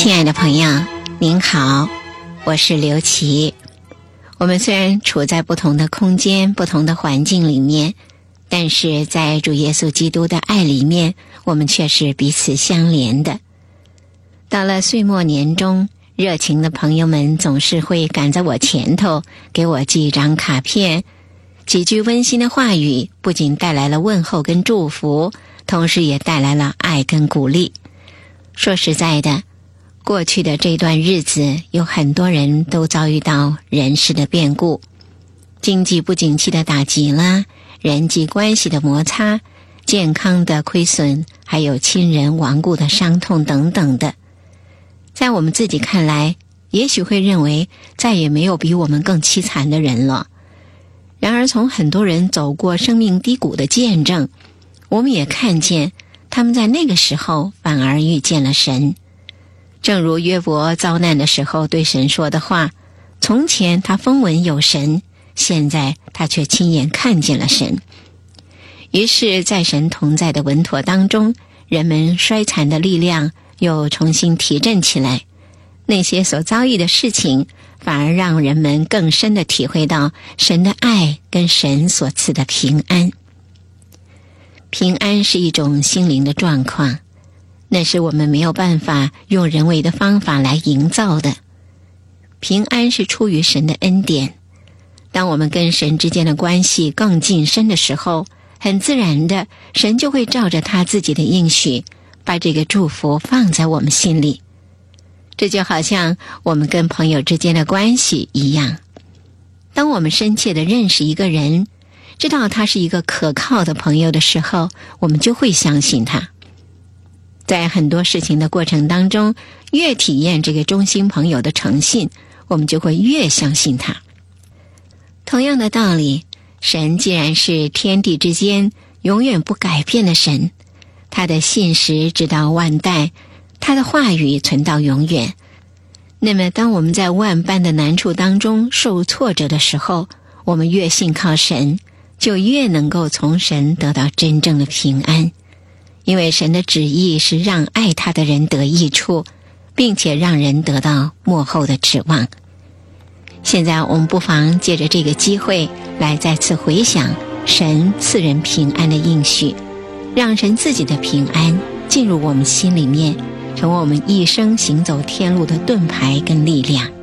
亲爱的朋友，您好，我是刘琦。我们虽然处在不同的空间、不同的环境里面，但是在主耶稣基督的爱里面，我们却是彼此相连的。到了岁末年终，热情的朋友们总是会赶在我前头，给我寄一张卡片，几句温馨的话语，不仅带来了问候跟祝福，同时也带来了爱跟鼓励。说实在的，过去的这段日子，有很多人都遭遇到人事的变故，经济不景气的打击啦，人际关系的摩擦，健康的亏损，还有亲人亡故的伤痛等等的。在我们自己看来，也许会认为再也没有比我们更凄惨的人了。然而从很多人走过生命低谷的见证，我们也看见他们在那个时候反而遇见了神。正如约伯遭难的时候对神说的话，从前他风闻有神，现在他却亲眼看见了神。于是在神同在的稳妥当中，人们衰残的力量又重新提振起来，那些所遭遇的事情反而让人们更深地体会到神的爱跟神所赐的平安。平安是一种心灵的状况，那是我们没有办法用人为的方法来营造的。平安是出于神的恩典，当我们跟神之间的关系更近深的时候，很自然的，神就会照着他自己的应许，把这个祝福放在我们心里。这就好像我们跟朋友之间的关系一样，当我们深切地认识一个人，知道他是一个可靠的朋友的时候，我们就会相信他。在很多事情的过程当中，越体验这个忠心朋友的诚信，我们就会越相信他。同样的道理，神既然是天地之间永远不改变的神，他的信实直到万代，他的话语存到永远。那么当我们在万般的难处当中受挫折的时候，我们越信靠神，就越能够从神得到真正的平安。因为神的旨意是让爱他的人得益处，并且让人得到末后的指望。现在我们不妨借着这个机会来再次回想神赐人平安的应许，让神自己的平安进入我们心里面，成为我们一生行走天路的盾牌跟力量。